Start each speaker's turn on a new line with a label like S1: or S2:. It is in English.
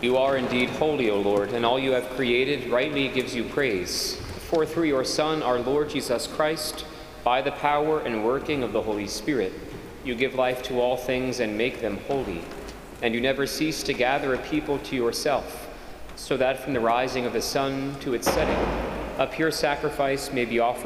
S1: You are indeed holy, O Lord, and all you have created rightly gives you praise. For through your Son, our Lord Jesus Christ, by the power and working of the Holy Spirit, you give life to all things and make them holy. And you never cease to gather a people to yourself, so that from the rising of the sun to its setting, a pure sacrifice may be offered